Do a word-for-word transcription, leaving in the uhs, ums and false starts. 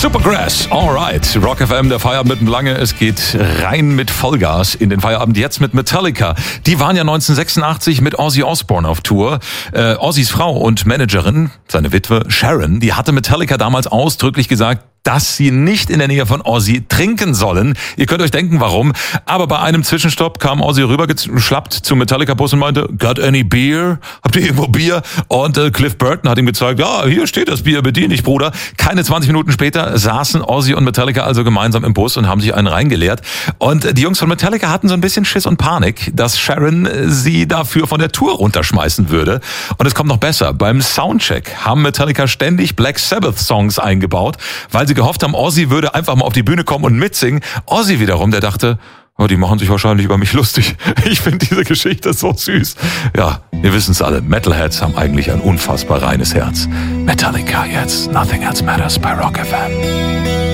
Supergrass, alright. Rock F M, der Feierabend mitten lange. Es geht rein mit Vollgas in den Feierabend. Jetzt mit Metallica. Die waren ja neunzehnhundertsechsundachtzig mit Ozzy Osbourne auf Tour. Äh, Ozzys Frau und Managerin, seine Witwe Sharon, die hatte Metallica damals ausdrücklich gesagt, dass sie nicht in der Nähe von Ozzy trinken sollen. Ihr könnt euch denken, warum. Aber bei einem Zwischenstopp kam Ozzy rübergeschlappt zum Metallica-Bus und meinte, got any beer? Habt ihr irgendwo Bier? Und äh, Cliff Burton hat ihm gezeigt, ja, hier steht das Bier, bediene dich, Bruder. Keine zwanzig Minuten später saßen Ozzy und Metallica also gemeinsam im Bus und haben sich einen reingeleert. Und äh, die Jungs von Metallica hatten so ein bisschen Schiss und Panik, dass Sharon äh, sie dafür von der Tour runterschmeißen würde. Und es kommt noch besser. Beim Soundcheck haben Metallica ständig Black Sabbath-Songs eingebaut, weil sie gehofft haben, Ozzy würde einfach mal auf die Bühne kommen und mitsingen. Ozzy wiederum, der dachte, oh, die machen sich wahrscheinlich über mich lustig. Ich finde diese Geschichte so süß. Ja, wir wissen es alle, Metalheads haben eigentlich ein unfassbar reines Herz. Metallica jetzt, Nothing Else Matters bei Rock F M.